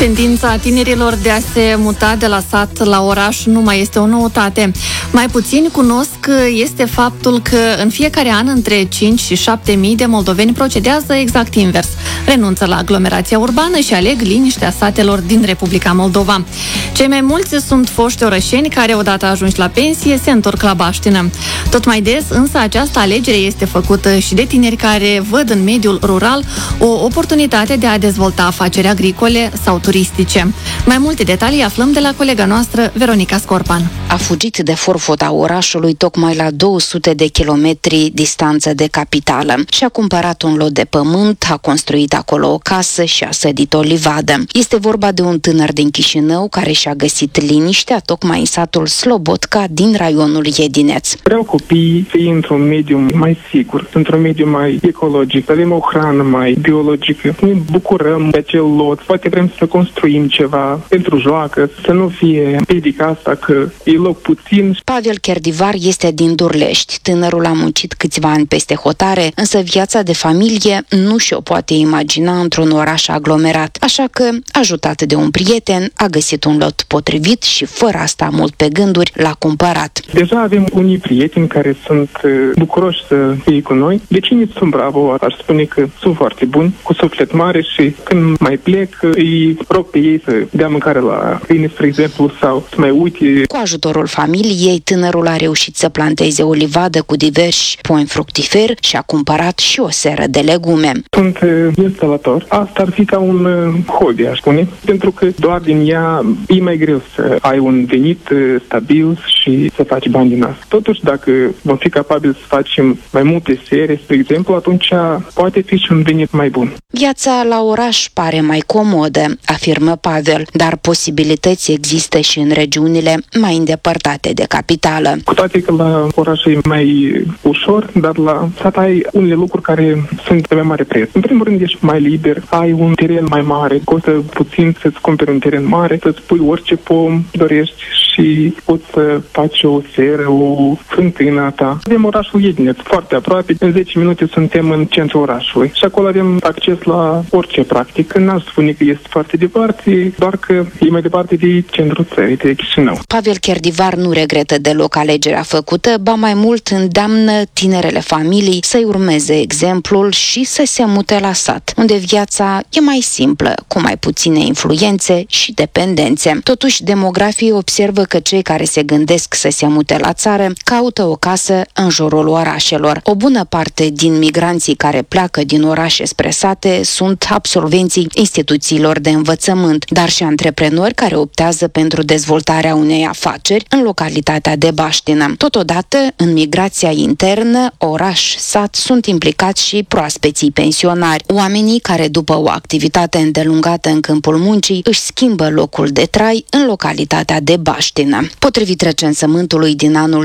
Tendința tinerilor de a se muta de la sat la oraș nu mai este o noutate. Mai puțini cunosc este faptul că în fiecare an între 5 și 7 mii de moldoveni procedează exact invers. Renunță la aglomerația urbană și aleg liniștea satelor din Republica Moldova. Cei mai mulți sunt foști orășeni care, odată ajunși la pensie, se întorc la baștină. Tot mai des, însă, această alegere este făcută și de tineri care văd în mediul rural o oportunitate de a dezvolta afaceri agricole sau turistice. Mai multe detalii aflăm de la colega noastră, Veronica Scorpan. A fugit de forfota orașului tocmai la 200 de kilometri distanță de capitală și a cumpărat un lot de pământ, a construit acolo o casă și a sădit o livadă. Este vorba de un tânăr din Chișinău care și-a găsit liniștea tocmai în satul Slobodka din raionul Iedineț. Vreau copiii să fie într-un mediu mai sigur, într-un mediu mai ecologic, să avem o hrană mai biologică. Ne bucurăm de acel lot, poate vrem să construim ceva pentru joacă, să nu fie piedica asta că e loc puțin. Pavel Cherdivar este din Durlești. Tânărul a muncit câțiva ani peste hotare, însă viața de familie nu și-o poate imagina într-un oraș aglomerat. Așa că, ajutat de un prieten, a găsit un lot potrivit și, fără a sta mult pe gânduri, l-a cumpărat. Deja avem unii prieteni care sunt bucuroși să fie cu noi. Vecinii sunt bravo, aș spune că sunt foarte buni, cu suflet mare și când mai plec, îi rog pe ei să dea mâncare la câine, spre exemplu, sau să mai uite. Cu ajutorul familiei, tânărul a reușit să planteze o livadă cu diversi pomi fructiferi și a cumpărat și o seră de legume. Sunt instalator. Asta ar fi ca un hobby, aș spune, pentru că doar din ea e mai greu să ai un venit stabil și să faci bani din asta. Totuși, dacă vom fi capabili să facem mai multe serii, spre exemplu, atunci poate fi și un venit mai bun. Viața la oraș pare mai comodă, afirmă Pavel, dar posibilități există și în regiunile mai îndepărtate de capitală. Cu toate că la oraș e mai ușor, dar la sat ai unele lucruri care sunt de mai mare preț. În primul rând, ești mai liber, ai un teren mai mare, costă puțin să-ți cumperi un teren mare, să-ți pui orice pom dorești și poți să faci o seră, o fântână a ta. Avem orașul Iedineț, foarte aproape, în 10 minute suntem în centrul orașului și acolo avem acces la orice practic. N-aș spune că este foarte departe, doar că e mai departe de centrul țării, de Chișinău. Pavel Cherdivar nu regretă deloc alegerea făcută, ba mai mult îndeamnă tinerele familii să-i urmeze exemplul și să se mute la sat, unde viața e mai simplă, cu mai puține influențe și dependențe. Totuși, demografii observă că cei care se gândesc să se mute la țară caută o casă în jurul orașelor. O bună parte din migranții care pleacă din orașe spre sate sunt absolvenții instituțiilor de învățământ, dar și antreprenori care optează pentru dezvoltarea unei afaceri în localitatea de baștină. Totodată, în migrația internă, oraș-sat sunt implicați și proaspeții pensionari, oamenii care după o activitate îndelungată în câmpul muncii își schimbă locul de trai în localitatea de baștină. Potrivit recensământului din anul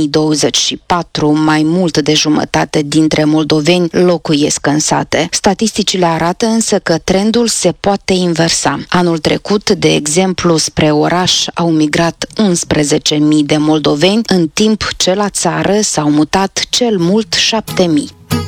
2024, mai mult de jumătate dintre moldoveni locuiesc în sate. Statisticile arată însă că trendul se poate inversa. Anul trecut, de exemplu, spre oraș au migrat 11.000 de moldoveni, în timp ce la țară s-au mutat cel mult 7.000.